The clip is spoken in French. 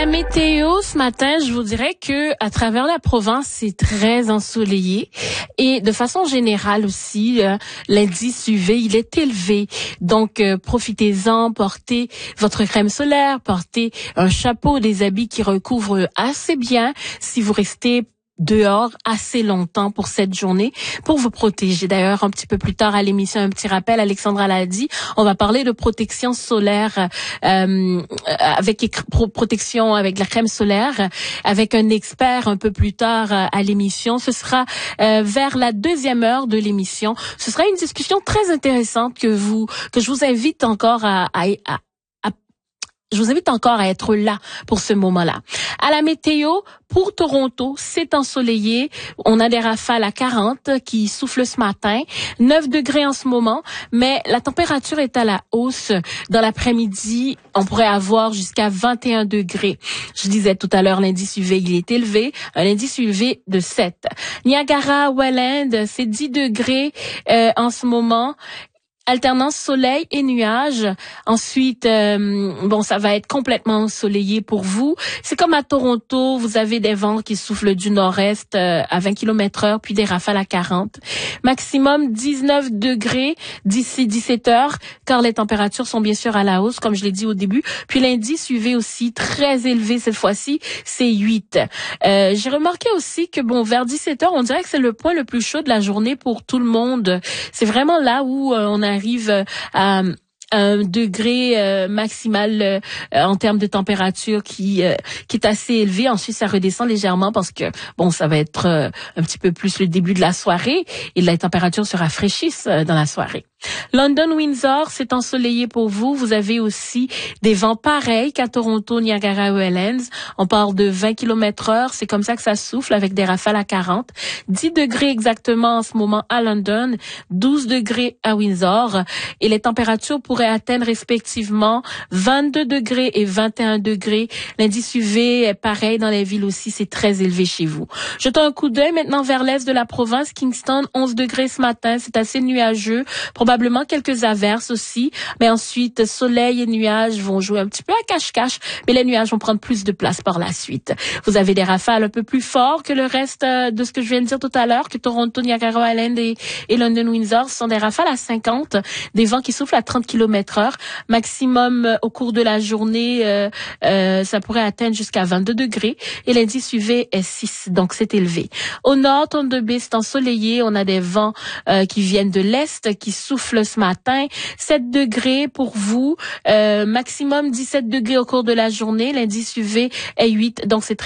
la météo, ce matin, je vous dirais que à travers la province, c'est très ensoleillé et de façon générale aussi, l'indice UV, il est élevé. Donc, profitez-en, portez votre crème solaire, portez un chapeau, des habits qui recouvrent assez bien si vous restez dehors assez longtemps pour cette journée pour vous protéger. D'ailleurs, un petit peu plus tard à l'émission, un petit rappel, Alexandra l'a dit, on va parler de protection solaire avec protection avec la crème solaire avec un expert un peu plus tard à l'émission. Ce sera vers la deuxième heure de l'émission. Ce sera une discussion très intéressante que je vous invite encore je vous invite encore à être là pour ce moment-là. À la météo, pour Toronto, c'est ensoleillé. On a des rafales à 40 qui soufflent ce matin. 9 degrés en ce moment, mais la température est à la hausse. Dans l'après-midi, on pourrait avoir jusqu'à 21 degrés. Je disais tout à l'heure, l'indice UV, il est élevé. Un indice UV de 7. Niagara-Welland, c'est 10 degrés en ce moment. Alternance soleil et nuages. Ensuite, ça va être complètement ensoleillé pour vous. C'est comme à Toronto, vous avez des vents qui soufflent du nord-est à 20 km/h, puis des rafales à 40. Maximum 19 degrés d'ici 17 heures, car les températures sont bien sûr à la hausse, comme je l'ai dit au début. Puis l'indice UV aussi, très élevé cette fois-ci, c'est 8. J'ai remarqué aussi que, vers 17 heures, on dirait que c'est le point le plus chaud de la journée pour tout le monde. C'est vraiment là où on arrive à un degré maximal en termes de température qui est assez élevé. Ensuite, ça redescend légèrement parce que ça va être un petit peu plus le début de la soirée et les températures se rafraîchissent dans la soirée. London-Windsor, c'est ensoleillé pour vous. Vous avez aussi des vents pareils qu'à Toronto, Niagara-Welland. On parle de 20 km/h. C'est comme ça que ça souffle avec des rafales à 40. 10 degrés exactement en ce moment à London, 12 degrés à Windsor. Et les températures pourraient atteindre respectivement 22 degrés et 21 degrés. L'indice UV est pareil dans les villes aussi. C'est très élevé chez vous. Jetons un coup d'œil maintenant vers l'est de la province. Kingston, 11 degrés ce matin. C'est assez nuageux. Probablement quelques averses aussi, mais ensuite soleil et nuages vont jouer un petit peu à cache-cache, mais les nuages vont prendre plus de place par la suite. Vous avez des rafales un peu plus forts que le reste de ce que je viens de dire tout à l'heure, que Toronto, Niagara-Welland et London-Windsor. Ce sont des rafales à 50, des vents qui soufflent à 30 km/h. Maximum au cours de la journée, ça pourrait atteindre jusqu'à 22 degrés et l'indice UV est 6, donc c'est élevé. Au nord, Thunder Bay, c'est ensoleillé. On a des vents qui viennent de l'est, qui soufflent ce matin, 7 degrés pour vous, maximum 17 degrés au cours de la journée, l'indice UV est 8, donc c'est très